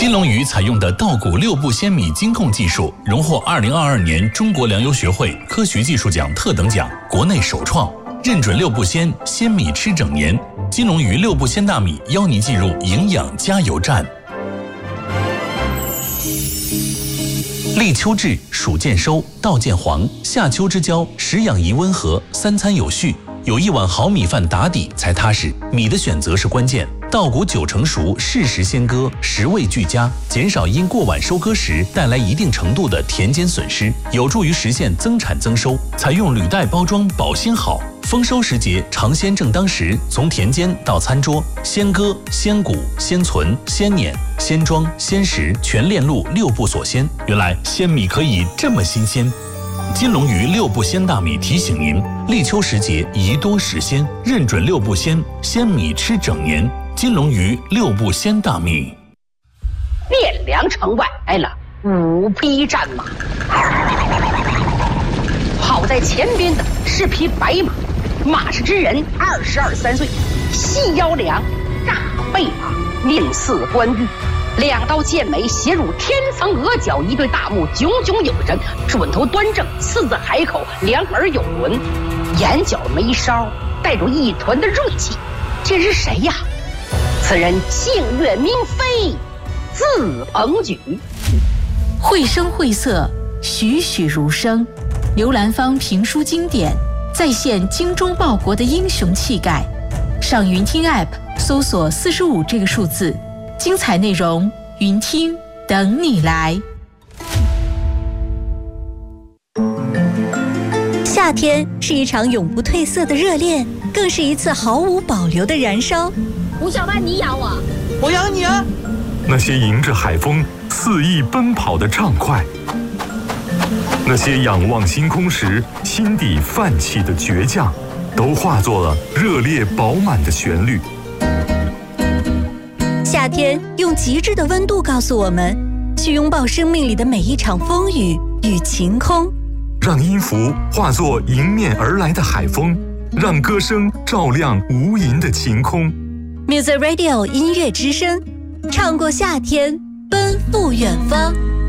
金龙鱼采用的稻谷6步鲜米精控技术，荣获2022年中国粮油学会科学技术奖特等奖，国内首创，认准6步鲜，鲜米吃整年。金龙鱼6步鲜大米邀您进入营养加油站。立秋至，暑渐收，稻渐黄，夏秋之交，食养宜温和，三餐有序，有一碗好米饭打底才踏实。米的选择是关键，稻谷9成熟，适时先割，食味俱佳，减少因过晚收割时带来一定程度的田间损失，有助于实现增产增收。采用履带包装，保鲜好。丰收时节，尝鲜正当时，从田间到餐桌，先割、先谷、先存、先碾、先装、先食，全链路6步锁鲜。原来鲜米可以这么新鲜。金龙鱼6步鲜大米提醒您：立秋时节宜多食鲜，认准6步鲜，鲜米吃整年。金龙鱼6步鲜大米。 汴梁城外来了5匹战马，跑在前边的是匹白马，马氏之人22、3岁，细腰梁，大背马，面似冠玉，2刀剑眉斜入天层额角，一对大目炯炯有神，准头端正，四字海口，两耳有轮，眼角眉梢带着一团的锐气。这是谁呀？此人姓岳名飞，字鹏举。 绘声绘色，栩栩如生，刘兰芳评书经典，再现精忠报国的英雄气概。上云听 App 搜索45这个数字，精彩内容云听等你来。 夏天是一场永不褪色的热恋，更是一次毫无保留的燃烧。 吴小曼，你养我， 我养你啊！ 那些迎着海风肆意奔跑的畅快，那些仰望星空时心底泛起的倔强，都化作了热烈饱满的旋律。 夏天用极致的温度告诉我们，去拥抱生命里的每一场风雨与晴空， 让音符化作迎面而来的海风，让歌声照亮无垠的晴空。 Music Radio 音乐之声，唱过夏天，奔赴远方。